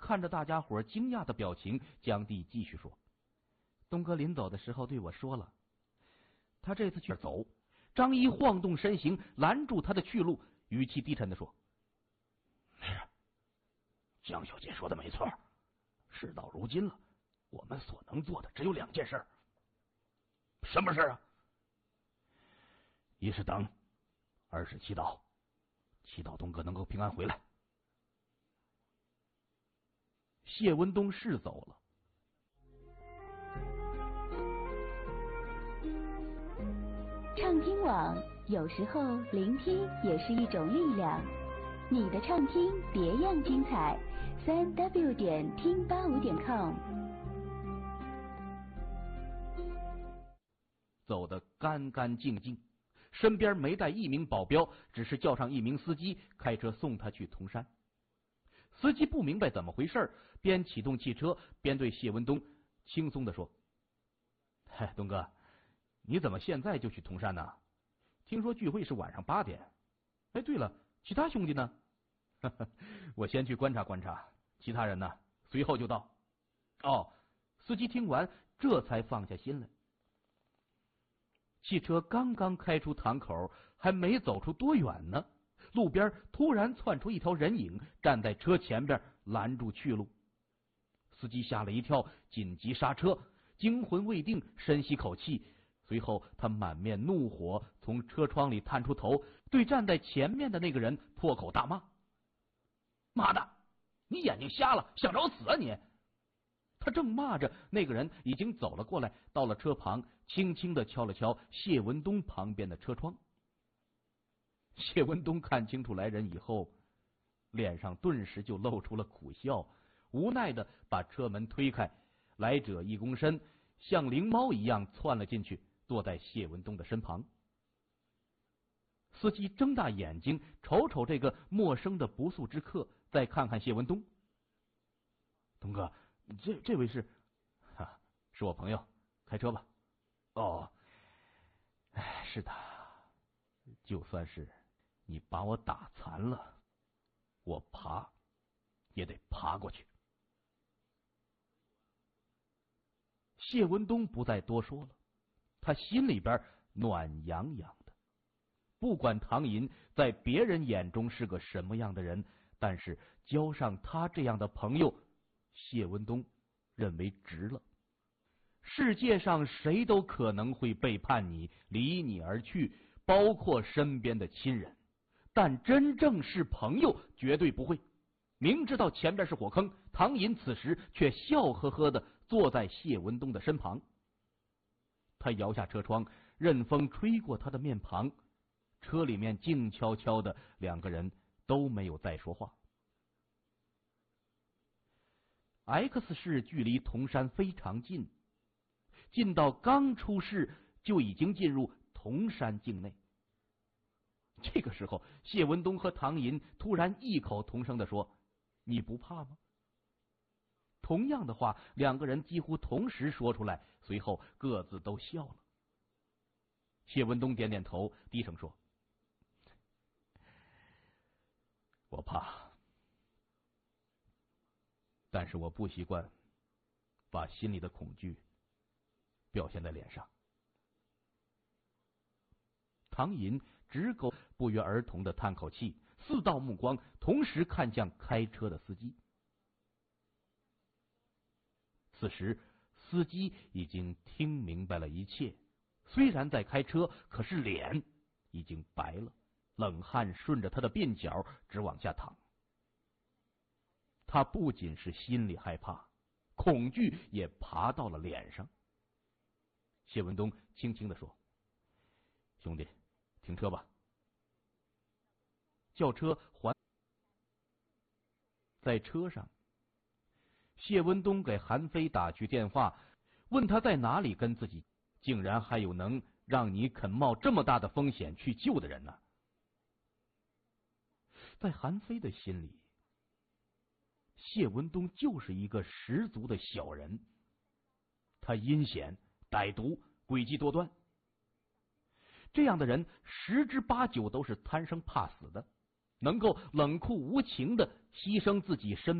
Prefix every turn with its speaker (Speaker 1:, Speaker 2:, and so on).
Speaker 1: 看着大家伙惊讶的表情，江帝继续说：“东哥临走的时候对我说了，他这次去走。”张一晃动身形，拦住他的去路，语气低沉的说：“
Speaker 2: 是，江小姐说的没错，事到如今了，我们所能做的只有2件事。什么事啊？一是等，二是祈祷，祈祷东哥能够平安回来。”
Speaker 1: 谢文东是走了。
Speaker 3: 畅听网，有时候聆听也是一种力量。你的畅听别样精彩，3w 点听85.com。
Speaker 1: 走得干干净净，身边没带一名保镖，只是叫上一名司机开车送他去铜山。司机不明白怎么回事，边启动汽车边对谢文东轻松地说：“嗨，东哥，你怎么现在就去铜山呢？听说聚会是晚上8点。哎，对了，其他兄弟呢？我先去观察观察，其他人呢随后就到。”哦，司机听完这才放下心来。汽车刚刚开出堂口，还没走出多远呢，路边突然窜出一条人影，站在车前边拦住去路。司机吓了一跳，紧急刹车，惊魂未定，深吸口气，随后他满面怒火，从车窗里探出头，对站在前面的那个人破口大骂：“妈的，你眼睛瞎了，想找死啊你！”他正骂着，那个人已经走了过来，到了车旁，轻轻地敲了敲谢文东旁边的车窗。谢文东看清楚来人以后，脸上顿时就露出了苦笑，无奈的把车门推开，来者一躬身，像灵猫一样窜了进去，坐在谢文东的身旁。司机睁大眼睛瞅瞅这个陌生的不速之客，再看看谢文东：“东哥，这位是？是我朋友，开车吧。”“哦，哎，是的，就算是你把我打残了，我爬也得爬过去。”谢文东不再多说了，他心里边暖洋洋的。不管唐寅在别人眼中是个什么样的人，但是交上他这样的朋友，谢文东认为值了。世界上谁都可能会背叛你，离你而去，包括身边的亲人，但真正是朋友绝对不会。明知道前边是火坑，唐寅此时却笑呵呵的坐在谢文东的身旁。他摇下车窗，任风吹过他的面庞，车里面静悄悄的，两个人都没有再说话。X 市距离铜山非常近，近到刚出市就已经进入铜山境内。这个时候，谢文东和唐寅突然异口同声地说：“你不怕吗？”同样的话，两个人几乎同时说出来，随后各自都笑了。谢文东点点头，低声说：“我怕，但是我不习惯把心里的恐惧表现在脸上。”唐寅直勾不约而同的叹口气，四道目光同时看向开车的司机。此时司机已经听明白了一切，虽然在开车，可是脸已经白了，冷汗顺着他的鬓角直往下淌。他不仅是心里害怕，恐惧也爬到了脸上。谢文东轻轻地说：“兄弟，停车吧。”轿车还在车上，谢文东给韩飞打去电话，问他在哪里跟自己，竟然还有能让你肯冒这么大的风险去救的人呢？在韩飞的心里，谢文东就是一个十足的小人，他阴险、歹毒、诡计多端。这样的人10之8九都是贪生怕死的，能够冷酷无情的牺牲自己身